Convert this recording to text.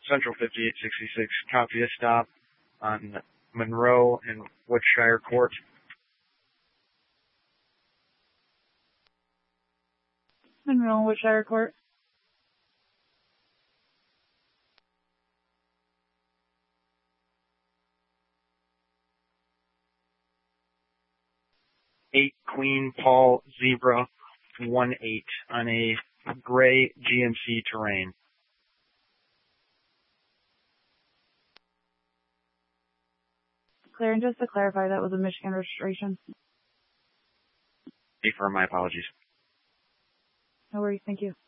Central 5866, copy a stop on Monroe and Woodshire Court. Monroe and Woodshire Court. Eight Queen Paul Zebra 18 on a gray GMC Terrain. Clear, and just to clarify, that was a Michigan registration. For my apologies. No worries, thank you.